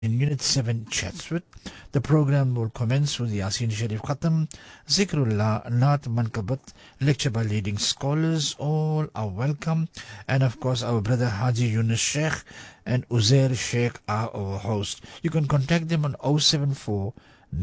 In Unit 7, Chatsworth, the program will commence with the Yasin Sharif Khatam, Zikrullah, Naat Mankabat, lecture by leading scholars. All are welcome. And of course, our brother Haji Yunus Sheikh and Uzair Sheikh are our hosts. You can contact them on 074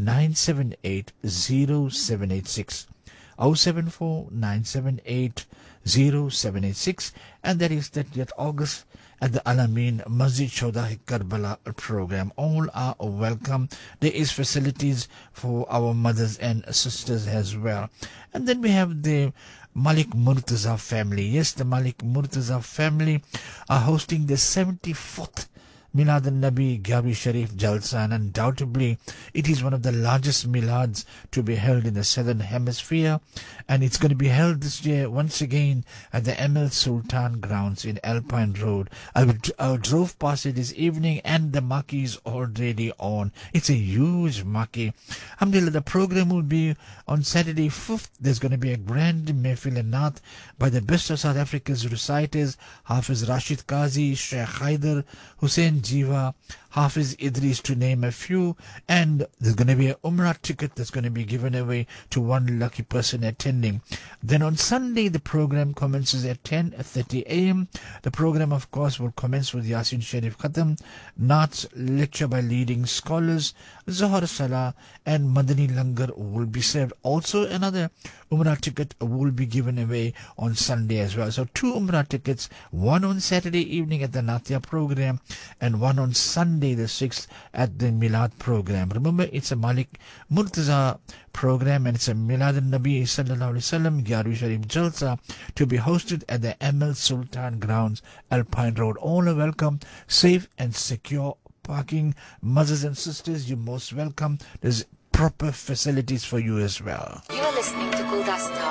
978 0786. 074 978 0786, and that is 30th August at the Alameen Masjid Chowdhury Karbala program. All are welcome. There is facilities for our mothers and sisters as well. And then we have the Malik Murtaza family. Yes, the Malik Murtaza family are hosting the 74th Milad al-Nabi Ghabi Sharif Jalsa, and undoubtedly it is one of the largest milads to be held in the southern hemisphere, and it's going to be held this year once again at the Emil Sultan grounds in Alpine Road. I drove past it this evening and the marquee is already on. It's a huge marquee. Alhamdulillah, the program will be on Saturday 5th. There's going to be a grand mehfil and naat by the best of South Africa's reciters, Hafiz Rashid Qazi, Sheikh Haider, Hussein Jiva, Hafiz Idris, to name a few. And there's going to be an Umrah ticket that's going to be given away to one lucky person attending. Then on Sunday, the program commences at 10:30 a.m. The program, of course, will commence with Yasin Sharif Khatam, Naat's lecture by leading scholars, Zohar Salah, and Madani Langar will be served. Also, another Umrah ticket will be given away on Sunday as well. So 2 Umrah tickets, one on Saturday evening at the Natia program and one on Sunday the 6th at the Milad program. Remember, it's a Malik Murtaza program and it's a Milad al-Nabi Sallallahu Alaihi Wasallam Ghabi Sharif Jalsa to be hosted at the Emil Sultan grounds, Alpine Road. All are welcome. Safe and secure parking. Mothers and sisters, you're most welcome. There's proper facilities for you as well. You are listening to Guldasta.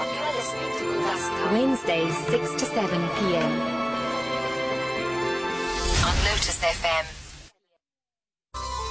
Wednesdays 6 to 7 p.m. on Lotus FM.